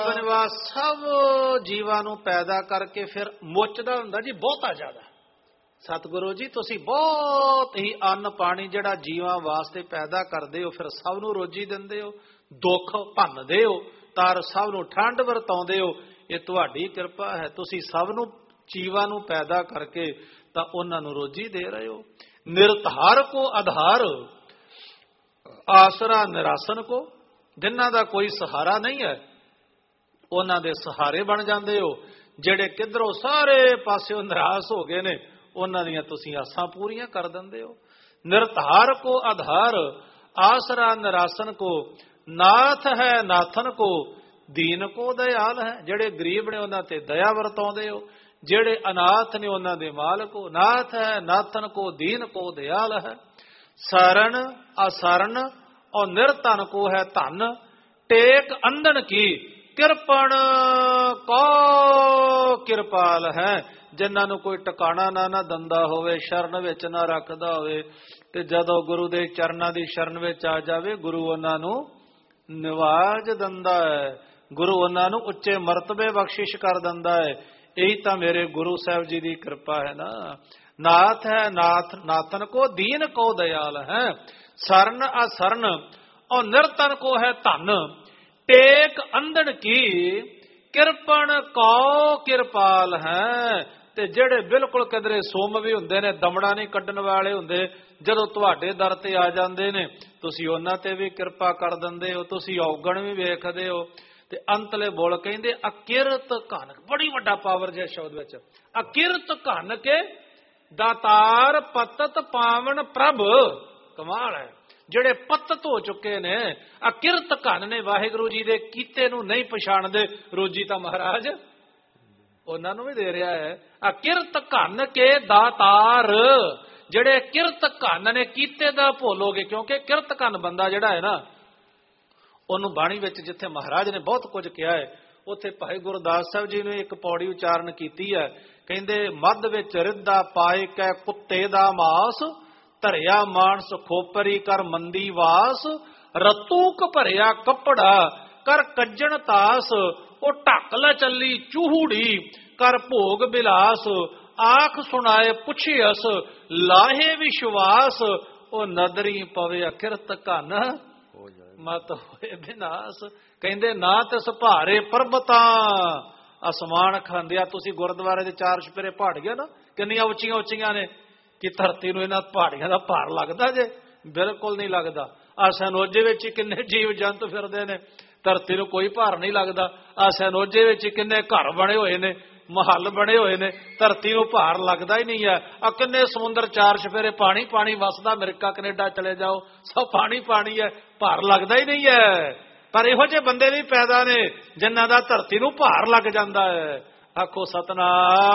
ਬਿਨਵਾ ਸਭ ਜੀਵਾਂ ਨੂੰ ਪੈਦਾ ਕਰਕੇ ਫਿਰ ਮੁੱਚਦਾ ਹੁੰਦਾ ਜੀ ਬਹੁਤਾ ਜ਼ਿਆਦਾ। ਸਤਿਗੁਰੂ ਜੀ ਤੁਸੀਂ ਬਹੁਤ ਹੀ ਅੰਨ ਪਾਣੀ ਜਿਹੜਾ ਜੀਵਾਂ ਵਾਸਤੇ ਪੈਦਾ ਕਰਦੇ ਹੋ, ਫਿਰ ਸਭ ਨੂੰ ਰੋਜੀ ਦਿੰਦੇ ਹੋ, ਦੁੱਖ ਭੰਨਦੇ ਹੋ, ਤਰ ਸਭ ਨੂੰ ਠੰਡ ਵਰਤਾਉਂਦੇ ਹੋ। ਇਹ ਤੁਹਾਡੀ ਕਿਰਪਾ ਹੈ। ਤੁਸੀਂ ਸਭ ਨੂੰ ਜੀਵਾਂ ਨੂੰ ਪੈਦਾ ਕਰਕੇ ਤਾਂ ਉਹਨਾਂ ਨੂੰ ਰੋਜੀ ਦੇ ਰਹੇ ਹੋ। ਨਿਰਧਾਰ ਕੋ ਆਧਾਰ, ਆਸਰਾ ਨਿਰਾਸਨ ਕੋ, ਜਿਨ੍ਹਾਂ ਦਾ ਕੋਈ ਸਹਾਰਾ ਨਹੀਂ ਹੈ ਉਹਨਾਂ ਦੇ ਸਹਾਰੇ ਬਣ ਜਾਂਦੇ ਹੋ। ਜਿਹੜੇ ਕਿੱਧਰੋਂ ਸਾਰੇ ਪਾਸਿਓਂ ਨਿਰਾਸ਼ ਹੋ ਗਏ ਨੇ ਉਹਨਾਂ ਦੀਆਂ ਤੁਸੀਂ ਆਸਾਂ ਪੂਰੀਆਂ ਕਰ ਦਿੰਦੇ ਹੋ। ਨਿਰਧਾਰ ਕੋ ਆਧਾਰ, ਆਸਰਾ ਨਿਰਾਸਨ ਕੋ, ਨਾਥ ਹੈ ਨਾਥਨ ਕੋ, ਦੀਨ ਕੋ ਦਇਆਲ ਹੈ। ਜਿਹੜੇ ਗਰੀਬ ਨੇ ਉਹਨਾਂ ਤੇ ਦਇਆ ਵਰਤਾਉਂਦੇ ਹੋ, ਜਿਹੜੇ ਅਨਾਥ ਨੇ ਉਹਨਾਂ ਦੇ ਮਾਲਕ ਹੋ। ਨਾਥ ਹੈ ਨਾਥਨ ਕੋ, ਦੀਨ ਕੋ ਦਇਆਲ ਹੈ। ਸਰਣ ਅਸਰਨ ਔਰ ਨਿਰਧਨ ਕੋ ਹੈ ਧਨ, ਟੇਕ ਅੰਧਨ ਕੀ, ਕਿਰਪਣ ਕੋ ਕਿਰਪਾਲ ਹੈ। ਜਿਨ੍ਹਾਂ ਨੂੰ ਕੋਈ ਟਿਕਾਣਾ ਨਾ ਦਿੰਦਾ ਹੋਵੇ, ਸ਼ਰਨ ਵਿੱਚ ਨਾ ਰੱਖਦਾ ਹੋਵੇ, ਤੇ ਜਦੋਂ ਗੁਰੂ ਦੇ ਚਰਨਾਂ ਦੀ ਸ਼ਰਨ ਵਿੱਚ ਆ ਜਾਵੇ ਗੁਰੂ ਉਹਨਾਂ ਨੂੰ ਨਿਵਾਜ ਦਿੰਦਾ ਹੈ। ਗੁਰੂ ਉਹਨਾਂ ਨੂੰ ਉੱਚੇ ਮਰਤਬੇ ਬਖਸ਼ਿਸ਼ ਕਰ ਦਿੰਦਾ ਹੈ। ਇਹੀ ਤਾਂ ਮੇਰੇ ਗੁਰੂ ਸਾਹਿਬ ਜੀ ਦੀ ਕਿਰਪਾ ਹੈ ਨਾ। ਨਾਥ ਹੈ ਨਾਥਨ ਕੋ, ਦੀਨ ਕੋ ਦਇਆਲ ਹੈ। ਸਰਨ ਅਸਰਨ ਔਰ ਨਿਰਤਨ ਕੋ ਹੈ ਧਨ, ਟੇਕ ਅੰਧਨ ਕੀ, ਕਿਰਪਣ ਕੋ ਕਿਰਪਾਲ ਹੈ। ਤੇ ਜਿਹੜੇ ਬਿਲਕੁਲ ਕਿਧਰੇ ਸੁੰਮ ਵੀ ਹੁੰਦੇ ਨੇ, ਦਮੜਾ ਨਹੀਂ ਕੱਢਣ ਵਾਲੇ ਹੁੰਦੇ, ਜਦੋਂ ਤੁਹਾਡੇ ਦਰ ਤੇ ਆ ਜਾਂਦੇ ਨੇ ਤੁਸੀਂ ਉਹਨਾਂ ਤੇ ਵੀ ਕਿਰਪਾ ਕਰ ਦਿੰਦੇ ਹੋ। ਤੁਸੀਂ ਔਗਣ ਵੀ ਵੇਖਦੇ ਹੋ। ਤੇ ਅੰਤਲੇ ਬੋਲ ਕਹਿੰਦੇ ਅਕਿਰਤ ਘਨ, ਬੜੀ ਵੱਡਾ ਪਾਵਰ ਜੇ ਸ਼ਬਦ ਵਿੱਚ, ਅਕਿਰਤ ਘਨ ਕੇ ਦਾਤਾਰ ਪਤਤ ਪਾਵਨ ਪ੍ਰਭ। ਕਮਾਲ ਹੈ। ਜਿਹੜੇ ਪਤਤ ਹੋ ਚੁੱਕੇ ਨੇ, ਅਕਿਰਤ ਘਨ ਨੇ, ਵਾਹਿਗੁਰੂ ਜੀ ਦੇ ਕੀਤੇ ਨੂੰ ਨਹੀਂ ਪਛਾਣਦੇ, ਰੋਜੀ ਤਾਂ ਮਹਾਰਾਜ ਉਹਨਾਂ ਨੂੰ ਵੀ ਦੇ ਰਿਹਾ ਹੈ। ਅਕਿਰਤ ਘਨ ਕੇ ਦਾਤਾਰ, ਜਿਹੜੇ ਕਿਰਤ ਘਨ ਨੇ, ਕੀਤੇ ਦਾ ਭੁੱਲੋਗੇ। ਕਿਉਂਕਿ ਕਿਰਤ ਘਨ ਬੰਦਾ ਜਿਹੜਾ ਹੈ ਨਾ, ਉਹਨੂੰ ਬਾਣੀ ਵਿੱਚ ਜਿੱਥੇ ਮਹਾਰਾਜ ਨੇ ਬਹੁਤ ਕੁਝ ਕਿਹਾ ਹੈ, ਉੱਥੇ ਭਾਈ ਗੁਰਦਾਸ ਸਾਹਿਬ ਜੀ ਨੇ ਇੱਕ ਪੌੜੀ ਉਚਾਰਨ ਕੀਤੀ ਹੈ। ਕਹਿੰਦੇ ਮੱਧ ਵਿੱਚ ਰਿੱਧਾ ਪਾਏ ਕੈ ਕੁੱਤੇ ਦਾ ਮਾਸ, ਧਰਿਆ ਮਾਨਸ ਖੋਪਰੀ ਕਰ ਮੰਦੀ ਵਾਸ, ਰਤੂਕ ਭਰਿਆ ਕੱਪੜਾ ਕਰ ਕੱਜਣ ਤਾਸ, ਉਹ ਢੱਕ ਲੈ ਚੱਲੀ ਚੂਹੜੀ ਕਰ ਭੋਗ ਬਿਲਾਸ, ਆਖ ਸੁਣਾਏ ਪੁੱਛਿਅਸ ਲਾਹੇ ਵਿਸ਼ਵਾਸ, ਉਹ ਨਦਰੀ ਪਵੇ ਅਕਿਰਤ ਘਨ ਮਤ ਹੋਏ ਬਿਨਾਸ। ਕਹਿੰਦੇ ਨਾ ਤਿਸ ਭਾਰੇ ਪਰਬਤਾਂ, ਅਸਮਾਨ ਖਾਂਦਿਆ। ਤੁਸੀਂ ਗੁਰਦੁਆਰੇ ਦੇ ਚਾਰ ਚੁਫੇਰੇ ਪਹਾੜੀਆਂ ਨਾ ਕਿੰਨੀਆਂ ਉੱਚੀਆਂ ਉੱਚੀਆਂ ਨੇ, ਕਿ ਧਰਤੀ ਨੂੰ ਇਹਨਾਂ ਪਹਾੜੀਆਂ ਦਾ ਭਾਰ ਲੱਗਦਾ ਜੇ? ਬਿਲਕੁਲ ਨਹੀਂ ਲੱਗਦਾ। ਆ ਸਨੋਜੇ ਵਿੱਚ ਕਿੰਨੇ ਜੀਵ ਜੰਤ ਫਿਰਦੇ ਨੇ, ਧਰਤੀ ਨੂੰ ਕੋਈ ਭਾਰ ਨਹੀਂ ਲੱਗਦਾ। ਆ ਸਨੋਜੇ ਵਿੱਚ ਕਿੰਨੇ ਘਰ ਬਣੇ ਹੋਏ ਨੇ, ਮਹੱਲ ਬਣੇ ਹੋਏ ਨੇ, ਧਰਤੀ ਨੂੰ ਭਾਰ ਲੱਗਦਾ ਹੀ ਨਹੀਂ ਹੈ। ਆ ਕਿੰਨੇ ਸਮੁੰਦਰ ਚਾਰ ਚੁਫੇਰੇ ਪਾਣੀ ਪਾਣੀ ਵਸਦਾ, ਅਮਰੀਕਾ ਕੈਨੇਡਾ ਚਲੇ ਜਾਓ ਸਭ ਪਾਣੀ ਪਾਣੀ ਹੈ, ਭਾਰ ਲੱਗਦਾ ਹੀ ਨਹੀਂ ਹੈ। ਪਰ ਇਹੋ ਜਿਹੇ ਬੰਦੇ ਵੀ ਪੈਦਾ ਨੇ ਜਿਨ੍ਹਾਂ ਦਾ ਧਰਤੀ ਨੂੰ ਭਾਰ ਲੱਗ ਜਾਂਦਾ ਹੈ। ਆਖੋ ਸਤਨਾਮ।